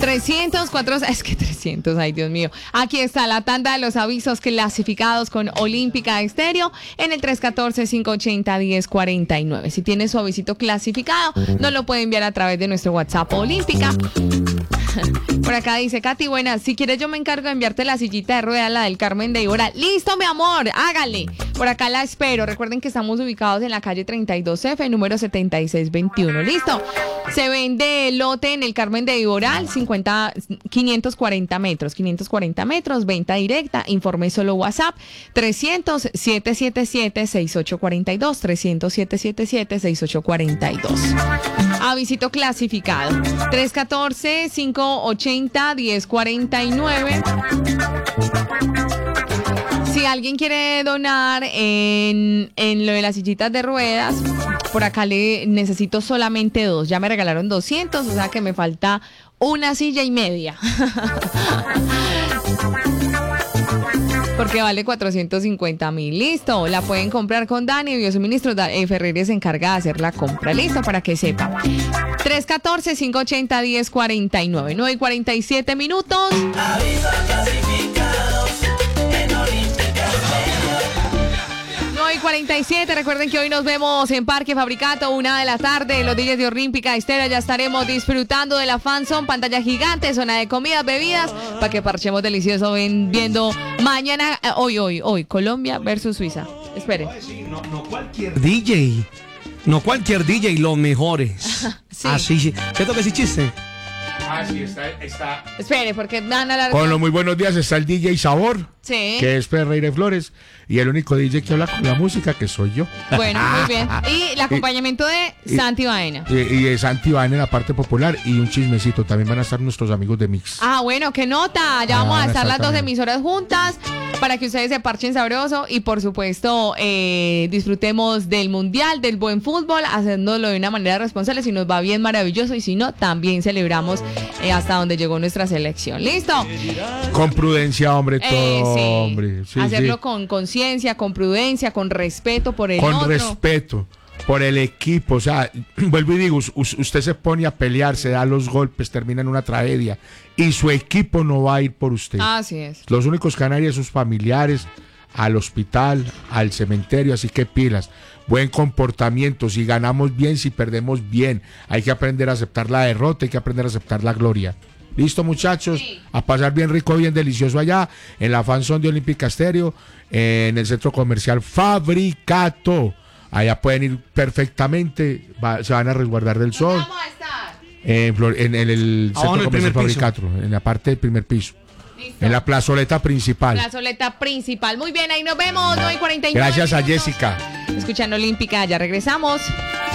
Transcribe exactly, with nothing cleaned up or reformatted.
trescientos cuatro, es que trescientos, ay Dios mío. Aquí está la tanda de los avisos clasificados con Olímpica Estéreo en el tres uno cuatro, cinco ocho cero, uno cero cuatro nueve. Si tiene su avisito clasificado, nos lo puede enviar a través de nuestro WhatsApp Olímpica. Por acá dice Katy, buenas, si quieres yo me encargo de enviarte la sillita de rueda, la del Carmen de Iboral. Listo, mi amor, hágale. Por acá la espero. Recuerden que estamos ubicados en la calle treinta y dos F, número setenta y seis veintiuno. Listo. Se vende lote en el Carmen de Iboral, cincuenta, quinientos cuarenta metros. quinientos cuarenta metros, venta directa. Informe solo WhatsApp. trescientos, siete siete siete, seis ocho cuatro dos. trescientos, siete siete siete, seis ocho cuatro dos. Avisito clasificado. tres uno cuatro, cinco ocho cero, uno cero cuatro nueve. Si alguien quiere donar en, en lo de las sillitas de ruedas, por acá le necesito solamente dos. Ya me regalaron doscientos, o sea que me falta una silla y media. Porque vale cuatrocientos cincuenta mil. Listo, la pueden comprar con Dani, Biosuministros. Eh, Ferreira se encarga de hacer la compra. Listo, para que sepa. tres uno cuatro, cinco ocho cero, uno cero cuatro nueve. nueve y cuarenta y siete minutos. Avisos clasificados en Olímpica Estéreo. nueve y cuarenta y siete. Recuerden que hoy nos vemos en Parque Fabricato, una de la tarde. Los D Js de Olímpica Estéreo ya estaremos disfrutando de la fanzone, pantalla gigante, zona de comidas, bebidas, para que parchemos delicioso ven, viendo mañana, eh, hoy, hoy, hoy, Colombia versus Suiza. Espere. No, no cualquier D J, no cualquier D J, los mejores. Sí. Así, sí. ¿Cierto que sí chiste? Ah, sí, está, está. Espere, porque van a hablar. Con los muy buenos días está el D J Sabor, Sí. que es Ferreira Flores, y el único D J que habla con la música, que soy yo. Bueno, muy bien. Y el acompañamiento de y- Santi Baena. Y, y de Santi Baena en la parte popular, y un chismecito. También van a estar nuestros amigos de Mix. Ah, bueno, qué nota. Ya Ah, vamos a van a estar estar las dos también. emisoras juntas para que ustedes se parchen sabroso y, por supuesto, eh, disfrutemos del mundial, del buen fútbol, haciéndolo de una manera responsable. Si nos va bien, maravilloso. Y si no, también celebramos eh, hasta donde llegó nuestra selección. ¿Listo? Con prudencia, hombre, todo, Eh, sí. hombre. Sí, Hacerlo sí. con conciencia, con prudencia, con respeto por el Con otro. respeto por el equipo. O sea, vuelvo y digo, us- usted se pone a pelear, se da los golpes, termina en una tragedia, y su equipo no va a ir por usted. Así es. Los únicos que van a ir a sus familiares, al hospital, al cementerio, así que pilas. Buen comportamiento, si ganamos bien, si perdemos bien. Hay que aprender a aceptar la derrota, hay que aprender a aceptar la gloria. Listo, muchachos, Sí. a pasar bien rico, bien delicioso allá, en la fanzone de Olímpica Estéreo, eh, en el centro comercial Fabricato. Allá pueden ir perfectamente, va- se van a resguardar del sol. Vamos a estar. En, Flor- en- en el Ah, centro en el comercial primer piso. Fabricato, en la parte del primer piso. Listo. En la plazoleta principal. La soleta principal. Muy bien, ahí nos vemos. nueve y cuarenta y nueve Gracias a minutos. Jessica. Escuchando Olímpica, ya regresamos.